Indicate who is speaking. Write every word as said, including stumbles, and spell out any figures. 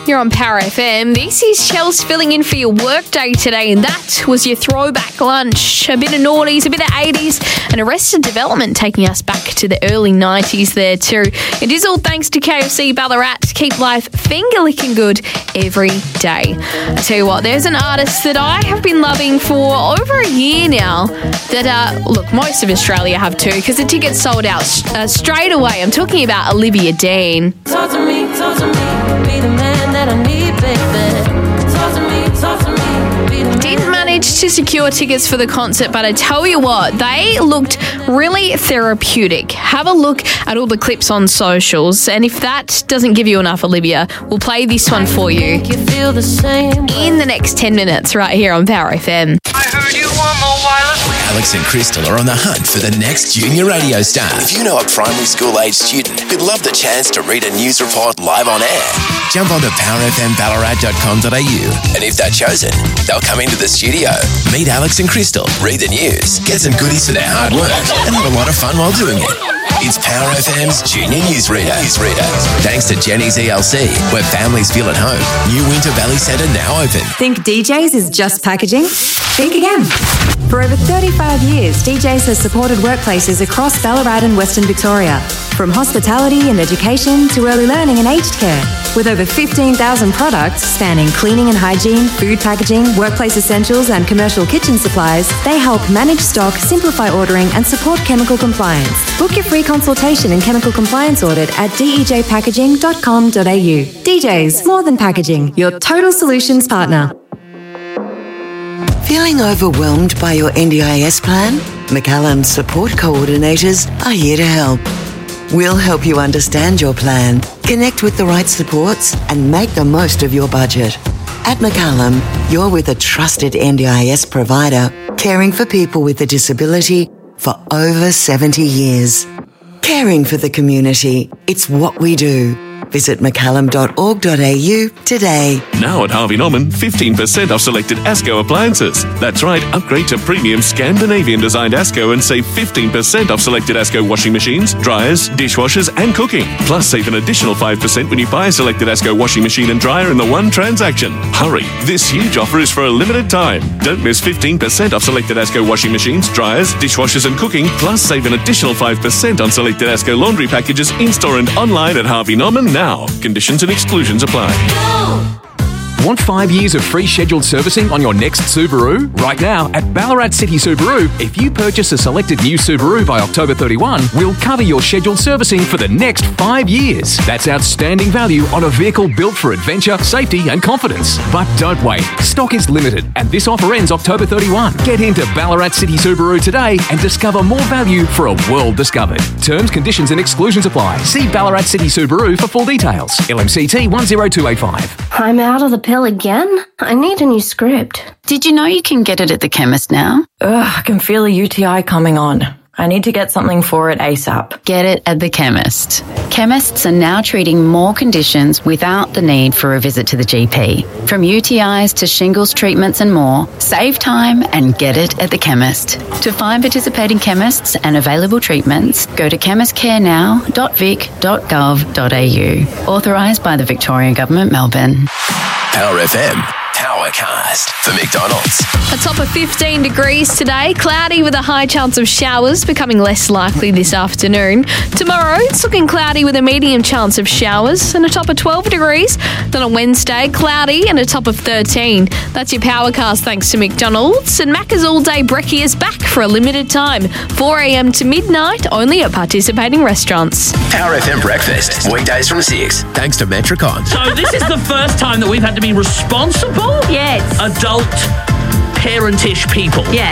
Speaker 1: You're on Power F M. This is Chels filling in for your workday today, and that was your throwback lunch. A bit of noughties, a bit of eighties, and Arrested Development taking us back to the early nineties there too. It is all thanks to K F C Ballarat. Keep life finger licking good every day. I tell you what, there's an artist that I have been loving for over a year now that, uh, look, most of Australia have too, because the tickets sold out uh, straight away. I'm talking about Olivia Dean.
Speaker 2: Talk to me, talk to me, be the man that I need, baby. Talk to me, talk to me, be the man.
Speaker 1: Didn't manage to secure tickets for the concert, but I tell you what, they looked really therapeutic. Have a look at all the clips on socials, and if that doesn't give you enough, Olivia, we'll play this one for you
Speaker 2: Make you feel the same way.
Speaker 1: in the next ten minutes right here on Power F M.
Speaker 3: I heard you want more wireless.
Speaker 4: Alex and Crystal are on the hunt for the next junior radio star. If you know a primary school age student who'd love the chance to read a news report live on air, jump onto power f m ballarat dot com dot a u, and if they're chosen, they'll come into the studio, meet Alex and Crystal, read the news, get some goodies for their hard work, and have a lot of fun while doing it. It's Power F M's Junior Newsreader. Newsreader. Thanks to Jenny's E L C, where families feel at home. New Winter Valley Centre now open.
Speaker 5: Think D Js is just packaging? Think again. For over thirty-five years, D Js has supported workplaces across Ballarat and Western Victoria, from hospitality and education to early learning and aged care. With over fifteen thousand products spanning cleaning and hygiene, food packaging, workplace essentials and commercial kitchen supplies, they help manage stock, simplify ordering and support chemical compliance. Book your free consultation and chemical compliance audit at d e j packaging dot com dot a u. D Js, more than packaging, your total solutions partner.
Speaker 6: Feeling overwhelmed by your N D I S plan? McCallum's support coordinators are here to help. We'll help you understand your plan, connect with the right supports, and make the most of your budget. At McCallum, you're with a trusted N D I S provider, caring for people with a disability for over seventy years. Caring for the community, it's what we do. Visit mccallum dot org dot a u today.
Speaker 7: Now at Harvey Norman, fifteen percent off selected ASCO appliances. That's right, upgrade to premium Scandinavian-designed ASCO and save fifteen percent off selected ASCO washing machines, dryers, dishwashers and cooking. Plus, save an additional five percent when you buy a selected ASCO washing machine and dryer in the one transaction. Hurry, this huge offer is for a limited time. Don't miss fifteen percent off selected ASCO washing machines, dryers, dishwashers and cooking. Plus, save an additional five percent on selected ASCO laundry packages in-store and online at Harvey Norman now. Conditions and exclusions apply.
Speaker 8: Want five years of free scheduled servicing on your next Subaru? Right now, at Ballarat City Subaru, if you purchase a selected new Subaru by October thirty-first, we'll cover your scheduled servicing for the next five years. That's outstanding value on a vehicle built for adventure, safety and confidence. But don't wait. Stock is limited, and this offer ends October thirty-first. Get into Ballarat City Subaru today and discover more value for a world discovered. Terms, conditions and exclusions apply. See Ballarat City Subaru for full details. L M C T one zero two eight five.
Speaker 9: I'm out of the pill again? I need a new script.
Speaker 10: Did you know you can get it at the chemist now?
Speaker 11: Ugh, I can feel a U T I coming on. I need to get something for it ASAP.
Speaker 10: Get it at the chemist. Chemists are now treating more conditions without the need for a visit to the G P. From U T Is to shingles treatments and more, save time and get it at the chemist. To find participating chemists and available treatments, go to chemist care now dot vic dot gov dot a u. Authorised by the Victorian Government, Melbourne.
Speaker 4: Power F M. Powercast for McDonald's.
Speaker 1: A top of fifteen degrees today, cloudy with a high chance of showers, becoming less likely this afternoon. Tomorrow, it's looking cloudy with a medium chance of showers, and a top of twelve degrees. Then on Wednesday, cloudy and a top of thirteen. That's your Powercast thanks to McDonald's. And Macca's All Day Brekkie is back for a limited time, four a.m. to midnight, only at participating restaurants.
Speaker 4: Power F M Breakfast, weekdays from six, thanks to Metricon.
Speaker 12: So this is the first time that we've had to be responsible?
Speaker 13: Yes.
Speaker 12: Adult, parentish people.
Speaker 13: Yes.